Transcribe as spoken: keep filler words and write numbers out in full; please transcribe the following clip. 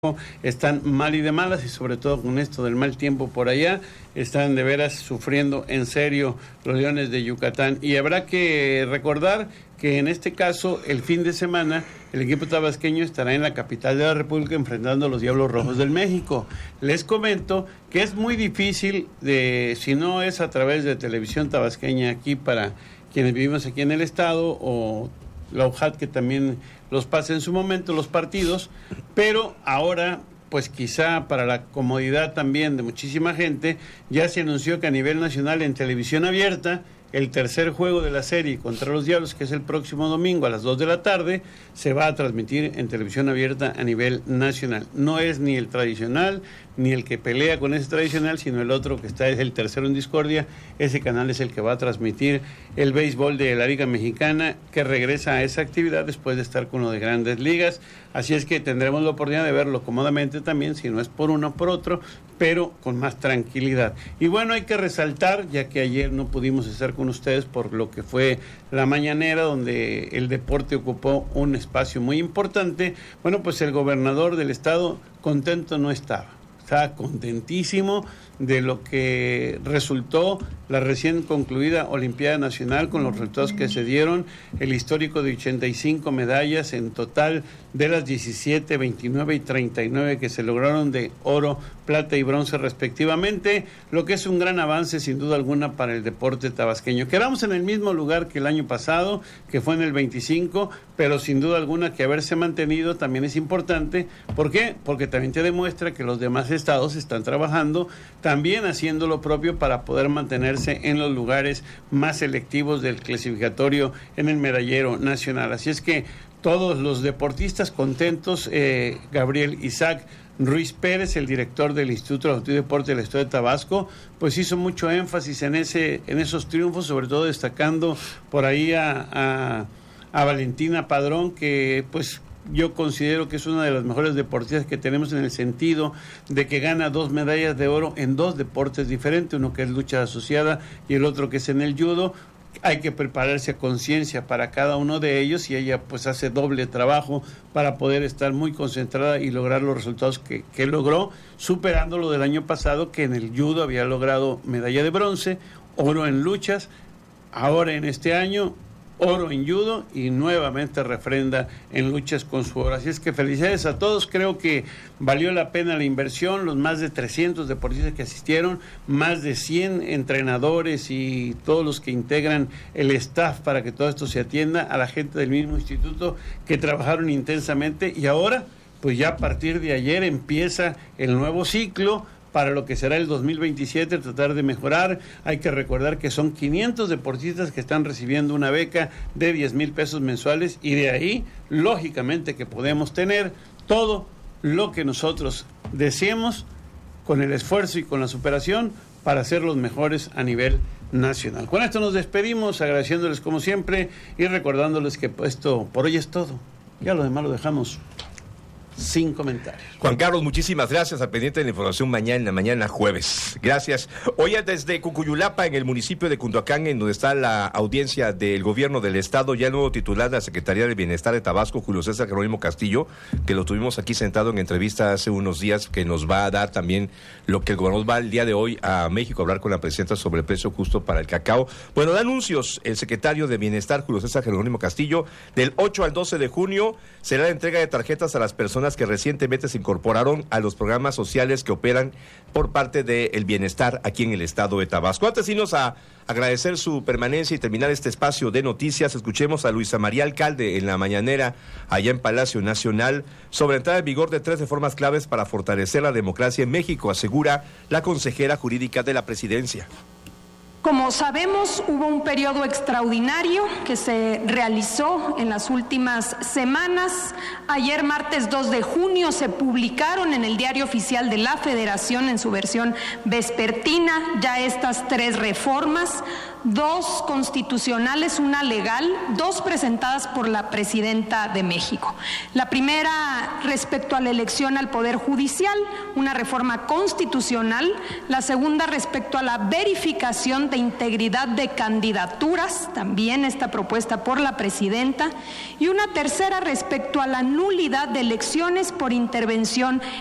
están mal y de malas, y sobre todo con esto del mal tiempo por allá, están de veras sufriendo en serio los Leones de Yucatán. Y habrá que recordar que en este caso, el fin de semana, el equipo tabasqueño estará en la capital de la República enfrentando a los Diablos Rojos del México. Les comento que es muy difícil, de, si no es a través de televisión tabasqueña aquí para quienes vivimos aquí en el estado, o la U J A T que también los pasa en su momento los partidos, pero ahora pues quizá para la comodidad también de muchísima gente, ya se anunció que a nivel nacional en televisión abierta, el tercer juego de la serie contra los Diablos, que es el próximo domingo a las dos de la tarde, se va a transmitir en televisión abierta a nivel nacional. No es ni el tradicional, ni el que pelea con ese tradicional, sino el otro que está, es el tercero en discordia. Ese canal es el que va a transmitir el béisbol de la Liga Mexicana, que regresa a esa actividad después de estar con lo de Grandes Ligas. Así es que tendremos la oportunidad de verlo cómodamente también, si no es por uno por otro, pero con más tranquilidad. Y bueno, hay que resaltar, ya que ayer no pudimos estar con ustedes por lo que fue la mañanera, donde el deporte ocupó un espacio muy importante. Bueno, pues el gobernador del estado contento no estaba. Está contentísimo de lo que resultó la recién concluida Olimpiada Nacional, con los resultados que se dieron, el histórico de ochenta y cinco medallas en total de las diecisiete, veintinueve y treinta y nueve que se lograron de oro, plata y bronce respectivamente, lo que es un gran avance sin duda alguna para el deporte tabasqueño. Quedamos en el mismo lugar que el año pasado, que fue en el veinticinco, pero sin duda alguna que haberse mantenido también es importante. ¿Por qué? Porque también te demuestra que los demás estados están trabajando también haciendo lo propio para poder mantenerse en los lugares más selectivos del clasificatorio en el medallero nacional. Así es que todos los deportistas contentos. eh, Gabriel Isaac Ruiz Pérez, el director del Instituto de Juventud y Deporte del Estado de Tabasco, pues hizo mucho énfasis en ese, en esos triunfos, sobre todo destacando por ahí a, a, a Valentina Padrón, que pues yo considero que es una de las mejores deportistas que tenemos, en el sentido de que gana dos medallas de oro en dos deportes diferentes, uno que es lucha asociada y el otro que es en el judo. Hay que prepararse a conciencia para cada uno de ellos, y ella pues hace doble trabajo para poder estar muy concentrada y lograr los resultados que, que logró, superando lo del año pasado, que en el judo había logrado medalla de bronce, oro en luchas. Ahora en este año oro en judo y nuevamente refrenda en luchas con su oro. Así es que felicidades a todos. Creo que valió la pena la inversión, los más de trescientos deportistas que asistieron, más de cien entrenadores y todos los que integran el staff para que todo esto se atienda, a la gente del mismo instituto que trabajaron intensamente. Y ahora, pues ya a partir de ayer empieza el nuevo ciclo para lo que será el dos mil veintisiete, tratar de mejorar. Hay que recordar que son quinientos deportistas que están recibiendo una beca de diez mil pesos mensuales, y de ahí, lógicamente, que podemos tener todo lo que nosotros deseemos, con el esfuerzo y con la superación, para ser los mejores a nivel nacional. Con esto nos despedimos, agradeciéndoles como siempre y recordándoles que esto por hoy es todo. Ya lo demás lo dejamos sin comentarios. Juan Carlos, muchísimas gracias. Al pendiente de la información mañana, mañana jueves. Gracias. Hoy desde Cucuyulapa, en el municipio de Cunduacán, en donde está la audiencia del gobierno del estado, ya el nuevo titular de la Secretaría del Bienestar de Tabasco, Julio César Jerónimo Castillo, que lo tuvimos aquí sentado en entrevista hace unos días, que nos va a dar también lo que el gobernador va el día de hoy a México a hablar con la presidenta sobre el precio justo para el cacao. Bueno, da anuncios el secretario de Bienestar, Julio César Jerónimo Castillo. Del ocho al doce de junio será la entrega de tarjetas a las personas que recientemente se incorporaron a los programas sociales que operan por parte del bienestar aquí en el estado de Tabasco. Antes de irnos a agradecer su permanencia y terminar este espacio de noticias, escuchemos a Luisa María Alcalde en la mañanera allá en Palacio Nacional sobre la entrada en vigor de tres reformas claves para fortalecer la democracia en México, asegura la consejera jurídica de la presidencia. Como sabemos, hubo un periodo extraordinario que se realizó en las últimas semanas. Ayer, martes dos de junio, se publicaron en el Diario Oficial de la Federación, en su versión vespertina, ya estas tres reformas. dos constitucionales, una legal, dos presentadas por la Presidenta de México. La primera respecto a la elección al Poder Judicial, una reforma constitucional. La segunda respecto a la verificación de integridad de candidaturas, también esta propuesta por la Presidenta. Y una tercera respecto a la nulidad de elecciones por intervención